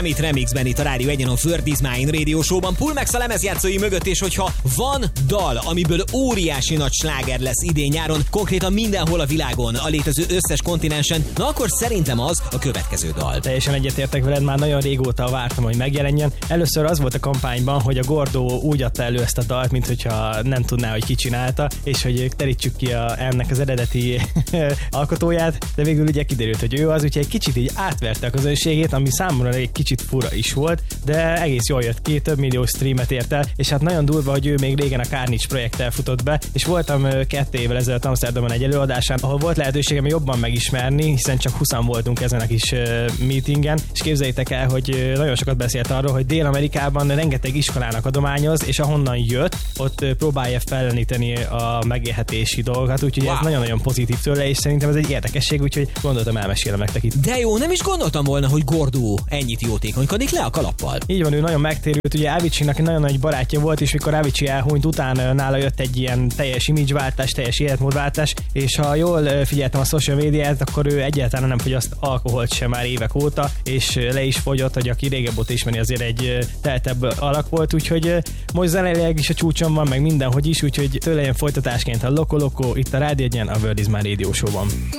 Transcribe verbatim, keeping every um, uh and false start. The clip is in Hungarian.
Itt remixben itt a Rádió egyen a Word is Mine Radio Show-ban Pulmex a lemezjátszói mögött, és hogyha van dal, amiből óriási nagy sláger lesz idén-nyáron, konkrétan mindenhol a világon, a létező összes kontinensen, na akkor szerintem az a következő dal. Teljesen egyetértek veled, már nagyon régóta vártam, hogy megjelenjen. Először az volt a kampányban, hogy a Gordo úgy adta elő ezt a dalt, mint hogyha nem tudná, hogy ki csinálta, és hogy terítsük ki a, ennek az eredeti alkotóját, de végül ugye kiderült, hogy ő az, úgyhogy egy kicsit így átverte a közönségét, ami számomra egy kicsit fura is volt, de egész jól jött ki, több millió streamet ért el, és hát nagyon durva, hogy ő még régen a Carnage projekttel futott be, és voltam kettő évvel ezelőtt Amsterdamon egy előadásán, ahol volt lehetőségem jobban megismerni, hiszen csak húszan voltunk ezen a kis meetingen, és képzeljétek el, hogy nagyon sokat beszélt arról, hogy Dél-Amerikában rengeteg iskolának adományoz, és ahonnan jött, ott próbálja felleníteni a megélhetési dolgokat, úgyhogy wow. Ez nagyon-nagyon pozitív tőle, és szerintem ez egy érdekesség, úgyhogy gondoltam, elmesélem nektek itt. De jó, nem is gondoltam volna, hogy Gordo ennyit jótékonykodik le a kalappal. Így van, ő nagyon megtérült, ugye Aviciinak egy nagyon nagy barátja volt, és mikor Avicii elhunyt, utána nála jött egy ilyen teljes imageváltás, teljes életmódváltás, és ha jól figyeltem a social médiát, akkor ő egyáltalán nem fogyaszt alkoholt sem már évek óta, és le is fogyott, hogy aki régebb óta ismeri, azért egy teltebb alak volt, úgyhogy most zeneileg is a csúcson van, meg mindenhogy is, úgyhogy tőle ilyen folytatásként a Loco Loco itt a Rádió egyen a Word is Mine Radio Show-ban.